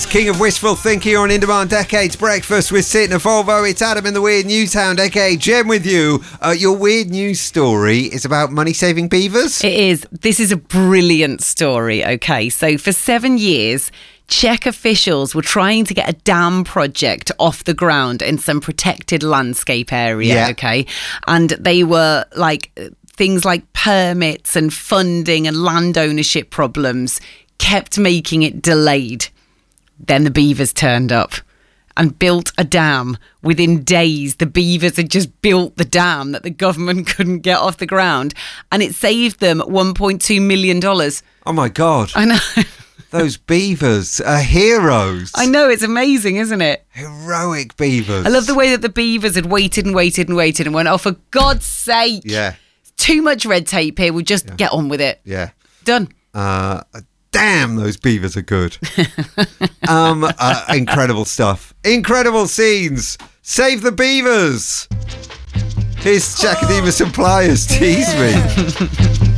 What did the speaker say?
King of Wistful Thinking on In Demand Decades Breakfast with Sid and Volvo. It's Adam in the Weird News Hound, aka Jem with you. Your weird news story is about money-saving beavers? It is. This is a brilliant story, okay? So for 7 years, Czech officials were trying to get a dam project off the ground in some protected landscape area, okay? And they were like, things like permits and funding and land ownership problems kept making it delayed. Then the beavers turned up and built a dam. Within days, the beavers had just built the dam that the government couldn't get off the ground, and it saved them $1.2 million. Oh my God. I know. Those beavers are heroes. I know, it's amazing, isn't it? Heroic beavers. I love the way that the beavers had waited and waited and waited and went, oh, for God's sake. Yeah. Too much red tape here. We'll just get on with it. Yeah. Done. Damn, those beavers are good. Incredible stuff. Incredible scenes. Save the beavers. Here's Chakadima Suppliers. Tease me.